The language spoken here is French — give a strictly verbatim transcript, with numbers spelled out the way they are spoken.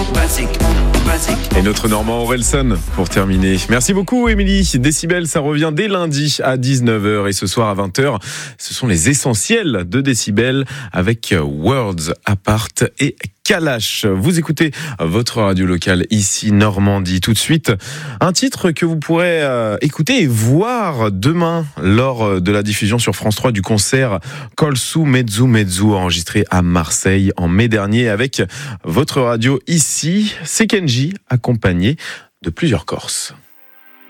basique, basique. Et notre Normand Orelsan pour terminer. Merci beaucoup Émilie. Décibel, ça revient dès lundi à dix-neuf heures et ce soir à vingt heures. Ce sont les essentiels de Décibel avec Worlds Apart et Kalash. Vous écoutez votre radio locale ici Normandie. Tout de suite, un titre que vous pourrez euh, écouter et voir demain lors de la diffusion sur France trois du concert Kolsu Mezzu Mezzu enregistré à Marseille en mai dernier avec votre radio ici. C'est Kenji accompagné de plusieurs Corses.